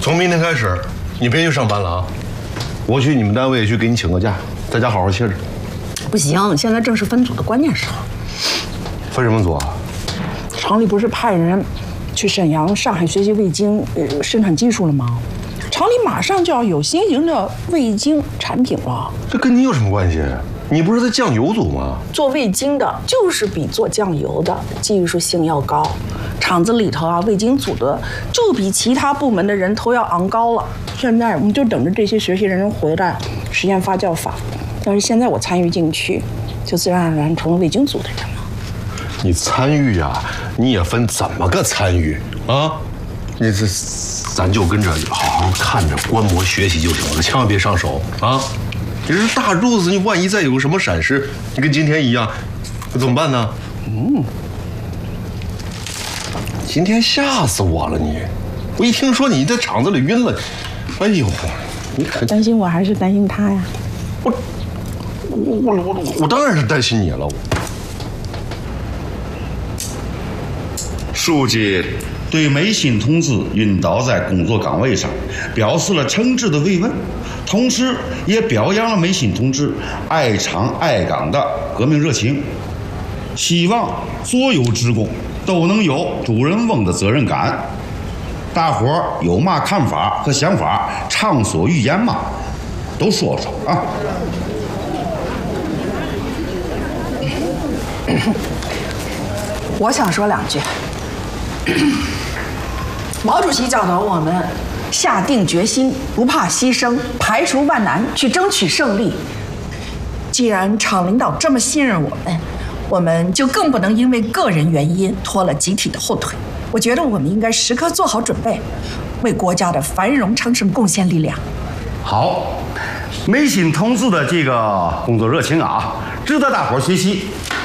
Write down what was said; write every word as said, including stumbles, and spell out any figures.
从明天开始，你别去上班了啊！我去你们单位去给你请个假，在家好好歇着。 不行，现在正是分组的关键时候。 分什么组啊？ 厂里不是派人去沈阳、上海学习味精呃生产技术了吗？厂里马上就要有新型的味精产品了。 这跟你有什么关系？你不是在酱油组吗？ 做味精的就是比做酱油的技术性要高，厂子里头啊，味精组的就比其他部门的人头要昂高了。现在我们就等着这些学习人回来实验发酵法。要是现在我参与进去，就自然而然成了味精组的人了。 你参与呀、啊，你也分怎么个参与啊？你这，咱就跟着好好看着观摩学习就行了，千万别上手啊！你这是大褥子，你万一再有个什么闪失，你跟今天一样，那怎么办呢？嗯，今天吓死我了你！我一听说你在厂子里晕了，哎呦，你可担心我还是担心他呀？ 我我我我我当然是担心你了。 书记对梅新同志晕倒在工作岗位上表示了诚挚的慰问，同时也表扬了梅新同志爱厂爱岗的革命热情，希望所有职工都能有主人翁的责任感。大伙儿有嘛看法和想法，畅所欲言嘛，都说说啊。 我想说两句。毛主席教导我们下定决心，不怕牺牲，排除万难去争取胜利。既然厂领导这么信任我们，我们就更不能因为个人原因拖了集体的后腿。我觉得我们应该时刻做好准备，为国家的繁荣昌盛贡献力量。 好，梅新同志的这个工作热情啊，值得大伙儿学习。